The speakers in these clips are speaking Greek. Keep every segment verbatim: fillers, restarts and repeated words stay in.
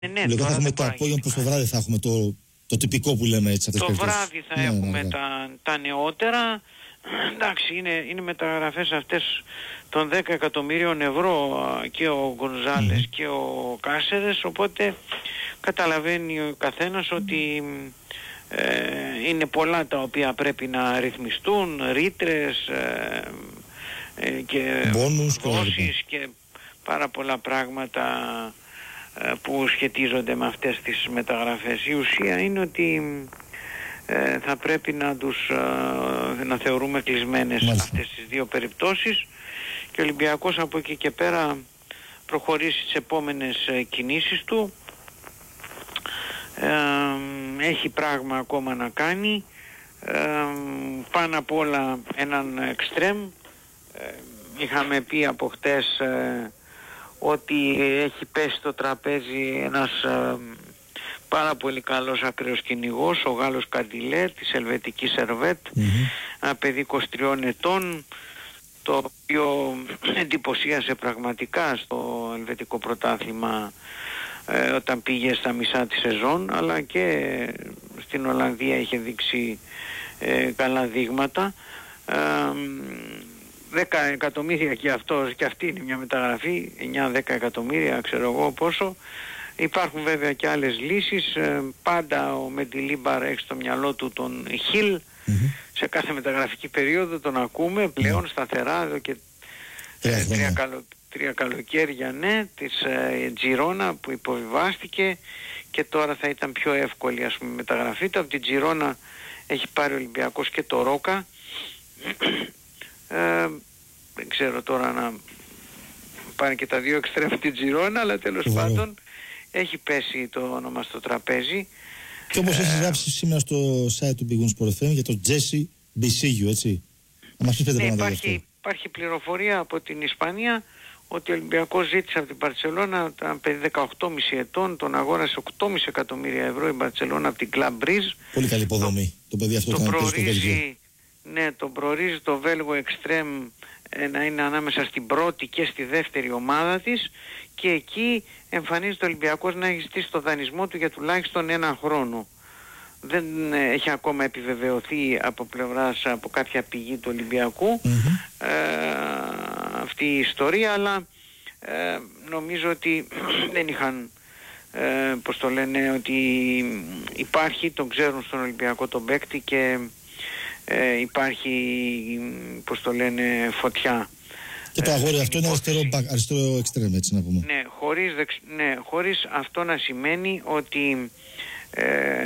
Ε, ναι, Λέω, θα έχουμε το απόγευμα προς το βράδυ, θα έχουμε το, το τυπικό που λέμε έτσι. Το βράδυ θα ναι, έχουμε ναι, ναι. Τα, τα νεότερα. Εντάξει, είναι, είναι μεταγραφές αυτές των δέκα εκατομμύριων ευρώ και ο Γκονζάλες mm. και ο Κάσερες, οπότε καταλαβαίνει ο καθένας ότι ε, είναι πολλά τα οποία πρέπει να ρυθμιστούν, ρήτρες ε, ε, και Μπόνους, δόσεις και πάρα πολλά πράγματα ε, που σχετίζονται με αυτές τις μεταγραφές. Η ουσία είναι ότι ε, θα πρέπει να τους ε, να θεωρούμε κλεισμένες Μάλιστα. αυτές τις δύο περιπτώσεις και ο Ολυμπιακός από εκεί και πέρα προχωρήσει τις επόμενες ε, κινήσεις του. Ε, έχει πράγμα ακόμα να κάνει, ε, πάνω απ' όλα έναν εξτρέμ. ε, είχαμε πει από χτες ε, ότι έχει πέσει στο τραπέζι ένας ε, πάρα πολύ καλός ακραίος κυνηγός, ο Γάλλος Καντιλέ της Ελβετικής Σερβέτ, mm-hmm. ένα παιδί είκοσι τριών ετών, το οποίο εντυπωσίασε πραγματικά στο ελβετικό πρωτάθλημα ε, όταν πήγε στα μισά της σεζόν, αλλά και στην Ολλανδία είχε δείξει ε, καλά δείγματα. ε, δέκα εκατομμύρια και αυτός, και αυτή είναι μια μεταγραφή, εννιά δέκα εκατομμύρια, ξέρω εγώ πόσο. Υπάρχουν βέβαια και άλλες λύσεις, ε, πάντα ο Μεντιλίμπαρ έχει στο μυαλό του τον Χιλ, mm-hmm. σε κάθε μεταγραφική περίοδο τον ακούμε πλέον mm. σταθερά εδώ και ε, τρία, καλο, τρία καλοκαίρια, ναι, της ε, Τζιρόνα που υποβιβάστηκε και τώρα θα ήταν πιο εύκολη, ας πούμε, μεταγραφή του. Από την Τζιρόνα έχει πάρει ο Ολυμπιακός και το Ρόκα. ε, δεν ξέρω τώρα να πάρει και τα δύο εξτρέμ την Τζιρόνα, αλλά τέλος mm. πάντων έχει πέσει το όνομα στο τραπέζι. Και όπως ε, έχεις γράψει σήμερα στο site του Big Win Sport εφ εμ για τον Τζέσι Μπισίγιου, έτσι. Να μας πεις πέντε ναι, πράγματα υπάρχει, γι' αυτό. Υπάρχει πληροφορία από την Ισπανία ότι ο Ολυμπιακός ζήτησε από την Μπαρτσελώνα, ένα παιδί δεκαοκτώ κόμμα πέντε ετών, τον αγόρασε οκτώ κόμμα πέντε εκατομμύρια ευρώ η Μπαρτσελώνα από την Club Brugge. Πολύ καλή υποδομή. Το, το παιδί αυτό το ήταν προορίζει, ναι, τον προορίζει το Βέλγο εξτρέμ ε, να είναι ανάμεσα στην πρώτη και στη δεύτερη ομάδα της, και εκεί εμφανίζεται ο Ολυμπιακός να έχει ζητήσει το δανεισμό του για τουλάχιστον ένα χρόνο. Δεν ε, έχει ακόμα επιβεβαιωθεί από πλευράς, από κάποια πηγή του Ολυμπιακού mm-hmm. ε, αυτή η ιστορία, αλλά ε, νομίζω ότι δεν είχαν ε, πως το λένε, ότι υπάρχει, τον ξέρουν στον Ολυμπιακό τον παίκτη και ε, υπάρχει, πως το λένε, φωτιά. Και το αγόρι αυτό είναι αριστερό, αριστερό εξτρέμ, έτσι να πούμε. Ναι, χωρίς, δεξ, ναι, χωρίς αυτό να σημαίνει ότι ε,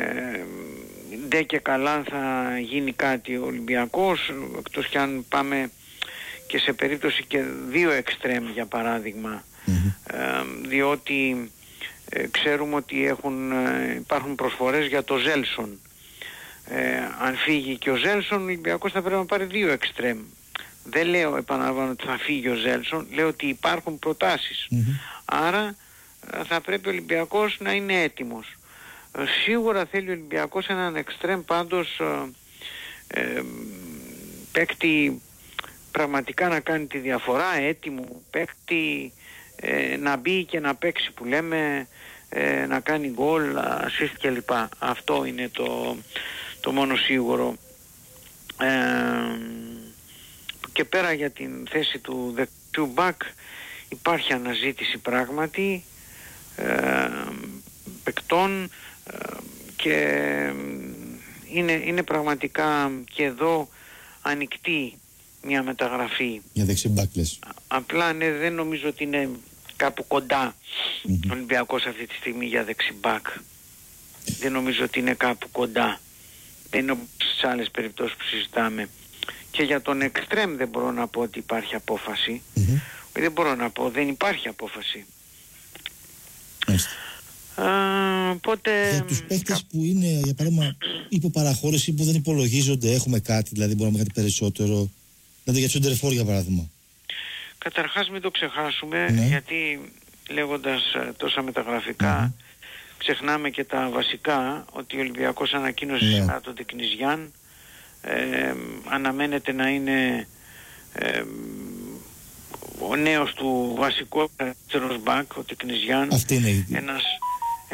ντε και καλά θα γίνει κάτι ο Ολυμπιακός, εκτός κι αν πάμε και σε περίπτωση και δύο εξτρέμ για παράδειγμα, mm-hmm. ε, διότι ε, ξέρουμε ότι έχουν, ε, υπάρχουν προσφορές για το Ζέλσον. Ε, αν φύγει και ο Ζέλσον, ο Ολυμπιακός θα πρέπει να πάρει δύο εξτρέμ. Δεν λέω, επαναλαμβάνω, ότι θα φύγει ο Ζέλσον, λέω ότι υπάρχουν προτάσεις. Mm-hmm. Άρα θα πρέπει ο Ολυμπιακός να είναι έτοιμος. Ε, σίγουρα θέλει ο Ολυμπιακός έναν εξτρέμ πάντως ε, ε, παίκτη πραγματικά να κάνει τη διαφορά, έτοιμο παίκτη, ε, να μπει και να παίξει που λέμε, ε, να κάνει γκολ, assist κλπ. Αυτό είναι το, το μόνο σίγουρο. Ε, και πέρα για την θέση του δεξιού μπακ υπάρχει αναζήτηση πράγματι ε, παικτών ε, και είναι, είναι πραγματικά και εδώ ανοιχτή μια μεταγραφή. Για δεξί μπακ λες. Απλά ναι, δεν νομίζω ότι είναι κάπου κοντά mm-hmm. ο Ολυμπιακός αυτή τη στιγμή για δεξί μπακ. Δεν νομίζω ότι είναι κάπου κοντά. Δεν είναι στις άλλες περιπτώσεις που συζητάμε. Και για τον εξτρέμ δεν μπορώ να πω ότι υπάρχει απόφαση. Mm-hmm. Δεν μπορώ να πω, δεν υπάρχει απόφαση. Α, οπότε... Για τους παίχτες που είναι, για παράδειγμα, υποπαραχώρηση, που δεν υπολογίζονται, έχουμε κάτι, δηλαδή μπορούμε να κάτι περισσότερο. Δηλαδή για τσοντερφόρ, για παράδειγμα. Καταρχάς μην το ξεχάσουμε, ναι. γιατί λέγοντας τόσα μεταγραφικά mm-hmm. ξεχνάμε και τα βασικά, ότι ο Ολυμπιακός ανακοίνωσε σήμερα ναι. τον Τεκνιζιάν. Ε, αναμένεται να είναι ε, ο νέος του βασικού αριστερός μπακ, ο Τεκνιζιάν, αυτή είναι η... ένας